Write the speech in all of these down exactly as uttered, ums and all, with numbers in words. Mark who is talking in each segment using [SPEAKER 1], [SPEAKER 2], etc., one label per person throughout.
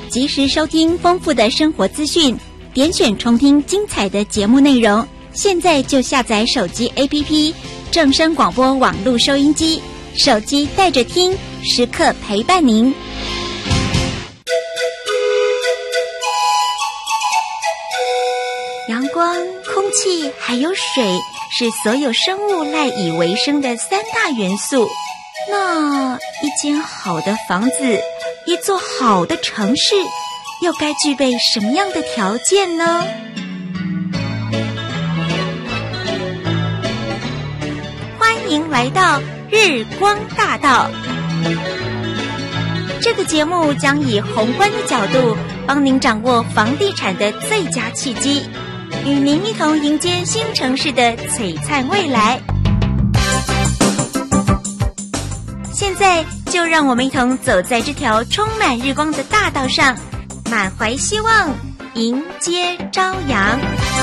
[SPEAKER 1] 及时收听丰富的生活资讯，点选重听精彩的节目内容。现在就下载手机 A P P 正声广播网络收音机，手机带着听，时刻陪伴您。阳光、空气还有水是所有生物赖以为生的三大元素。那一间好的房子，一座好的城市，又该具备什么样的条件呢？欢迎来到日光大道。这个节目将以宏观的角度，帮您掌握房地产的最佳契机，与您一同迎接新城市的璀璨未来。现在就让我们一同走在这条充满日光的大道上，满怀希望，迎接朝阳。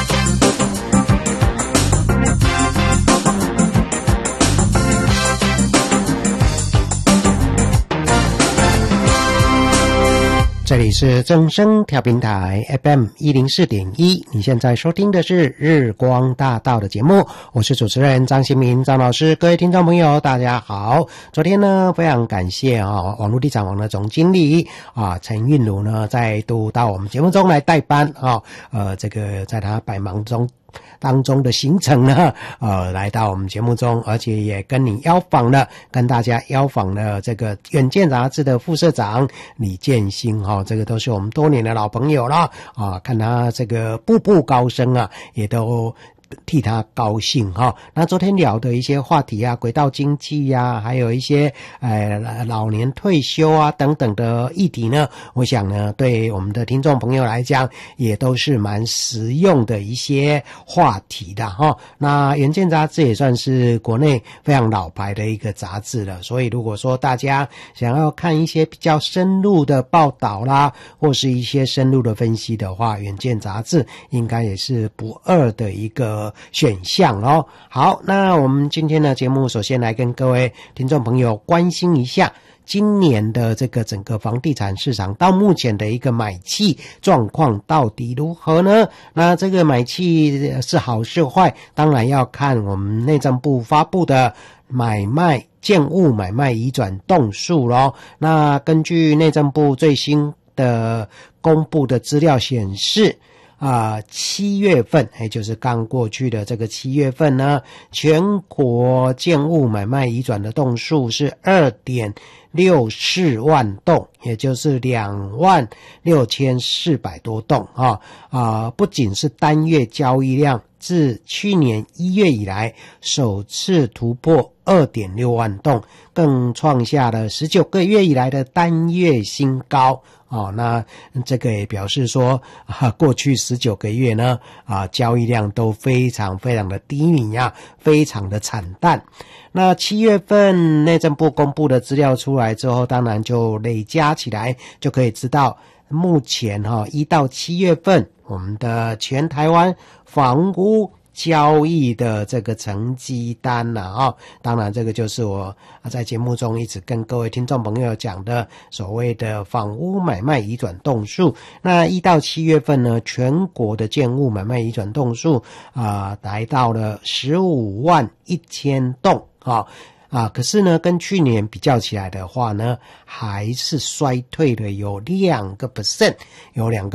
[SPEAKER 2] 这里是正声调频台 F M 一零四点一，你现在收听的是日光大道的节目，我是主持人张新民张老师。各位听众朋友大家好，昨天呢非常感谢啊网络地产网的总经理啊陈韵如呢再度到我们节目中来代班啊，呃这个在他百忙中当中的行程呢，呃，来到我们节目中，而且也跟你邀访了，跟大家邀访了这个远见杂志的副社长李建兴哈、哦，这个都是我们多年的老朋友了啊，看他这个步步高升啊，也都替他高兴哈、哦。那昨天聊的一些话题啊，轨道经济啊，还有一些呃老年退休啊等等的议题呢，我想呢，对我们的听众朋友来讲，也都是蛮实用的一些话题的哈、哦。那远见杂志也算是国内非常老牌的一个杂志了，所以如果说大家想要看一些比较深入的报道啦，或是一些深入的分析的话，远见杂志应该也是不二的一个选项哦。好，那我们今天的节目首先来跟各位听众朋友关心一下今年的这个整个房地产市场到目前的一个买气状况到底如何呢？那这个买气是好是坏，当然要看我们内政部发布的买卖建物买卖移转栋数咯。那根据内政部最新的公布的资料显示啊、呃，七月份，也就是刚过去的这个七月份呢，全国建物买卖移转的栋数是 二点六四万栋，也就是两万六千四百多栋啊啊、呃！不仅是单月交易量自去年一月以来首次突破 二点六万栋，更创下了十九个月以来的单月新高。哦，那这个也表示说啊，过去十九个月呢啊，交易量都非常非常的低迷啊，非常的惨淡。那七月份内政部公布的资料出来之后，当然就累加起来，就可以知道目前哈一到七月份我们的全台湾房屋交易的这个成绩单啦、啊、哦，当然这个就是我在节目中一直跟各位听众朋友讲的所谓的房屋买卖移转栋数。那一到七月份呢，全国的建物买卖移转栋数啊、呃，来到了十五万一千栋啊。啊，可是呢，跟去年比较起来的话呢，还是衰退了有两个 percent， 有两个